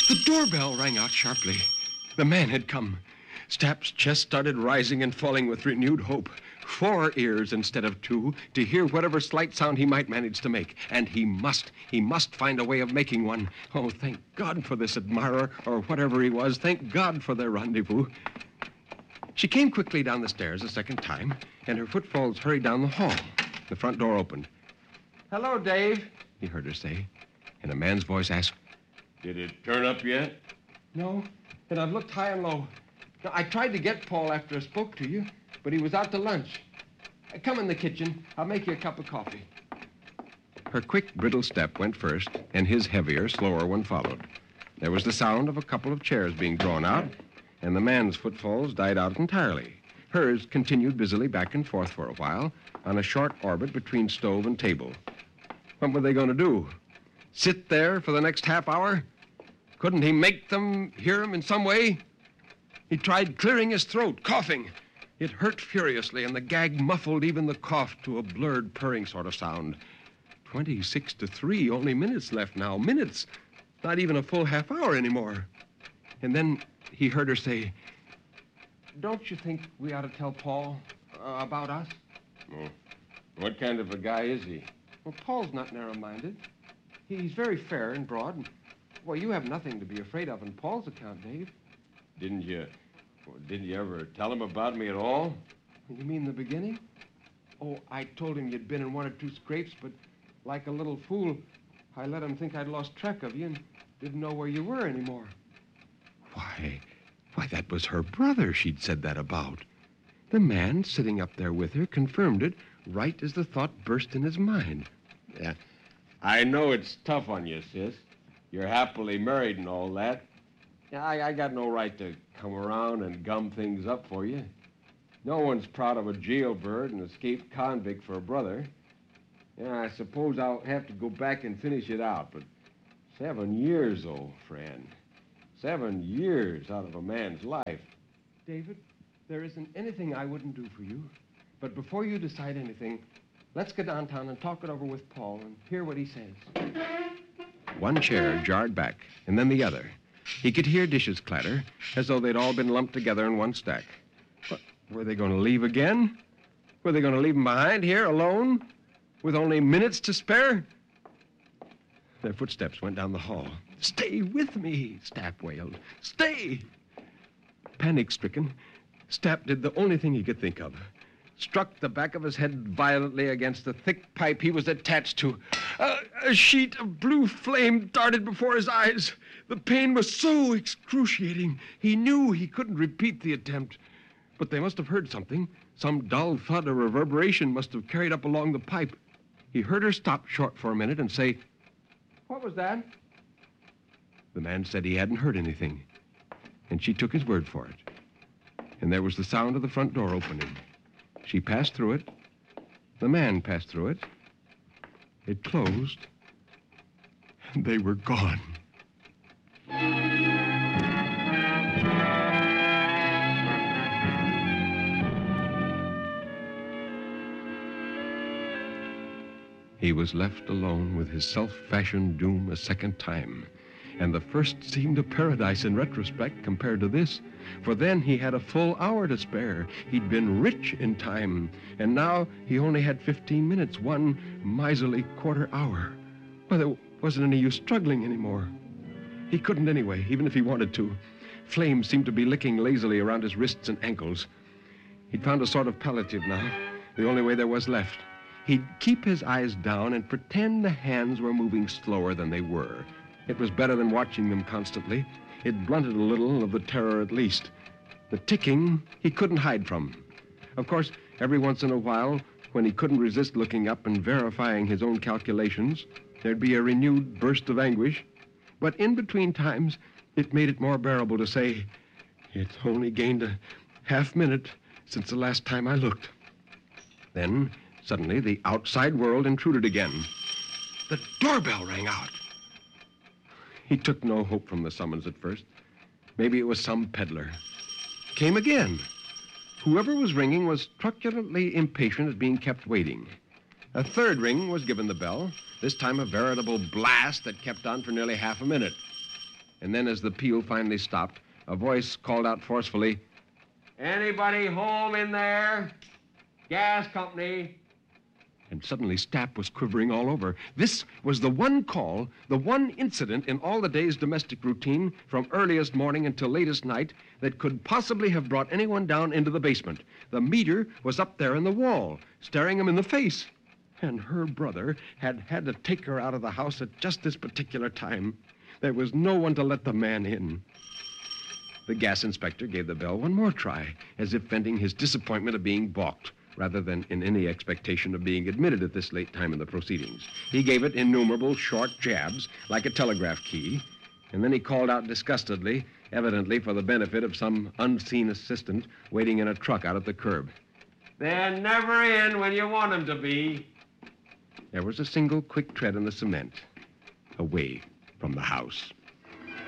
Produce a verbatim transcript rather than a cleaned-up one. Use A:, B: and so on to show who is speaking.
A: The doorbell rang out sharply. The man had come. Stapp's chest started rising and falling with renewed hope. Four ears instead of two to hear whatever slight sound he might manage to make. And he must, he must find a way of making one. Oh, thank God for this admirer, or whatever he was. Thank God for their rendezvous. She came quickly down the stairs a second time, and her footfalls hurried down the hall. The front door opened. "Hello, Dave," he heard her say, and a man's voice asked,
B: "Did it turn up yet?"
A: "No, and I've looked high and low. Now, I tried to get Paul after I spoke to you, but he was out to lunch. Come in the kitchen. I'll make you a cup of coffee." Her quick, brittle step went first, and his heavier, slower one followed. There was the sound of a couple of chairs being drawn out, and the man's footfalls died out entirely. Hers continued busily back and forth for a while on a short orbit between stove and table. What were they going to do? Sit there for the next half hour? Couldn't he make them hear him in some way? He tried clearing his throat, coughing. It hurt furiously, and the gag muffled even the cough to a blurred, purring sort of sound. Twenty-six to three, only minutes left now. Minutes. Not even a full half hour anymore. And then he heard her say, "Don't you think we ought to tell Paul uh, about us?"
B: Oh. What kind of a guy is he?
A: Well, Paul's not narrow-minded. He's very fair and broad. Well, you have nothing to be afraid of on Paul's account, Dave.
B: Didn't you, didn't you ever tell him about me at all?
A: You mean the beginning? Oh, I told him you'd been in one or two scrapes, but like a little fool, I let him think I'd lost track of you and didn't know where you were anymore. Why, why, that was her brother she'd said that about. The man sitting up there with her confirmed it right as the thought burst in his mind.
B: Yeah, I know it's tough on you, sis. You're happily married and all that. Yeah, I, I got no right to come around and gum things up for you. No one's proud of a jailbird and escaped convict for a brother. Yeah, I suppose I'll have to go back and finish it out, but seven years, old friend. Seven years out of a man's life. David, there isn't anything I wouldn't do for you. But before you decide anything, let's go downtown and talk it over with Paul and hear what he says. One chair jarred back, and then the other. He could hear dishes clatter, as though they'd all been lumped together in one stack. What, were they going to leave again? Were they going to leave him behind here, alone, with only minutes to spare? Their footsteps went down the hall. "Stay with me," Stapp wailed. "Stay!" Panic-stricken, Stapp did the only thing he could think of. Struck the back of his head violently against the thick pipe he was attached to. A, a sheet of blue flame darted before his eyes. The pain was so excruciating, he knew he couldn't repeat the attempt. But they must have heard something. Some dull thud or reverberation must have carried up along the pipe. He heard her stop short for a minute and say, "What was that?" The man said he hadn't heard anything, and she took his word for it. And there was the sound of the front door opening. She passed through it. The man passed through it. It closed, and they were gone. He was left alone with his self-fashioned doom a second time. And the first seemed a paradise in retrospect compared to this. For then he had a full hour to spare. He'd been rich in time. And now he only had fifteen minutes, one miserly quarter hour. Well, there wasn't any use struggling anymore. He couldn't anyway, even if he wanted to. Flames seemed to be licking lazily around his wrists and ankles. He'd found a sort of palliative now, the only way there was left. He'd keep his eyes down and pretend the hands were moving slower than they were. It was better than watching them constantly. It blunted a little of the terror at least. The ticking he couldn't hide from. Of course, every once in a while, when he couldn't resist looking up and verifying his own calculations, there'd be a renewed burst of anguish. But in between times, it made it more bearable to say, "It's only gained a half minute since the last time I looked." Then, suddenly, the outside world intruded again. The doorbell rang out. He took no hope from the summons at first. Maybe it was some peddler. Came again. Whoever was ringing was truculently impatient at being kept waiting. A third ring was given the bell, this time a veritable blast that kept on for nearly half a minute.
A: And then as the peal finally stopped, a voice called out forcefully,
B: "Anybody home in there? Gas company."
A: And suddenly Stapp was quivering all over. This was the one call, the one incident in all the day's domestic routine, from earliest morning until latest night, that could possibly have brought anyone down into the basement. The meter was up there in the wall, staring him in the face. And her brother had had to take her out of the house at just this particular time. There was no one to let the man in. The gas inspector gave the bell one more try, as if venting his disappointment of being balked, rather than in any expectation of being admitted at this late time in the proceedings. He gave it innumerable short jabs, like a telegraph key, and then he called out disgustedly, evidently for the benefit of some unseen assistant waiting in a truck out at the curb.
B: "They're never in when you want them to be."
A: There was a single quick tread on the cement, away from the house.